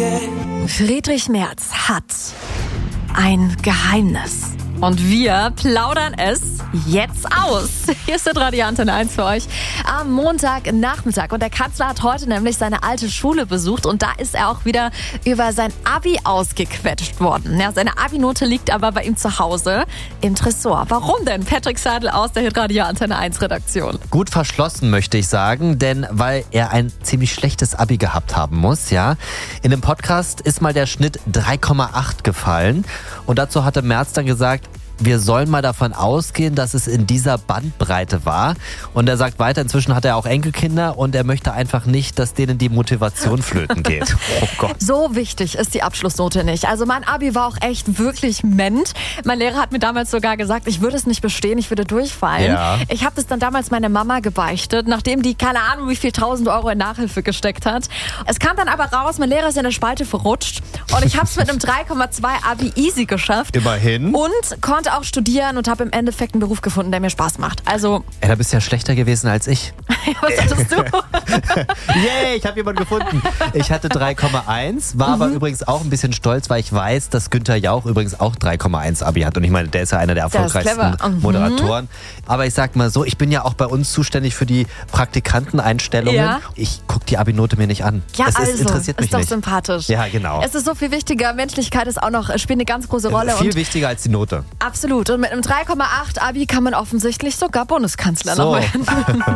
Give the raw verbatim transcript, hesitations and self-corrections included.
Friedrich Merz hat ein Geheimnis. Und wir plaudern es jetzt aus. Hier ist der Radio Antenne eins für euch am Montagnachmittag. Und der Kanzler hat heute nämlich seine alte Schule besucht. Und da ist er auch wieder über sein Abi ausgequetscht worden. Ja, seine Abi-Note liegt aber bei ihm zu Hause im Tresor. Warum denn? Patrick Seidel aus der Radio Antenne eins Redaktion. Gut verschlossen, möchte ich sagen, denn weil er ein ziemlich schlechtes Abi gehabt haben muss, ja. In dem Podcast ist mal der Schnitt drei Komma acht gefallen. Und dazu hatte Merz dann gesagt, wir sollen mal davon ausgehen, dass es in dieser Bandbreite war. Und er sagt weiter, inzwischen hat er auch Enkelkinder und er möchte einfach nicht, dass denen die Motivation flöten geht. Oh Gott. So wichtig ist die Abschlussnote nicht. Also mein Abi war auch echt wirklich ment. Mein Lehrer hat mir damals sogar gesagt, ich würde es nicht bestehen, ich würde durchfallen. Ja. Ich habe das dann damals meiner Mama gebeichtet, nachdem die keine Ahnung wie viel tausend Euro in Nachhilfe gesteckt hat. Es kam dann aber raus, mein Lehrer ist in der Spalte verrutscht und ich habe es mit einem drei Komma zwei Abi easy geschafft. Immerhin. Und konnte auch studieren und habe im Endeffekt einen Beruf gefunden, der mir Spaß macht. Also, Ey, da bist du ja schlechter gewesen als ich. was hattest du? Yay, ich habe jemanden gefunden. Ich hatte drei Komma eins, war mhm. aber übrigens auch ein bisschen stolz, weil ich weiß, dass Günther Jauch übrigens auch drei Komma eins Abi hat. Und ich meine, der ist ja einer der erfolgreichsten mhm. Moderatoren. Aber ich sag mal so, ich bin ja auch bei uns zuständig für die Praktikanteneinstellungen. Ja. Ich gucke die Abi-Note mir nicht an. Ja, es also, ist, interessiert mich ist doch nicht. sympathisch. Ja, genau. Es ist so viel wichtiger. Menschlichkeit ist auch noch, spielt eine ganz große Rolle. Viel und wichtiger als die Note. absolut. Und mit einem drei Komma acht Abi kann man offensichtlich sogar Bundeskanzler So. noch werden.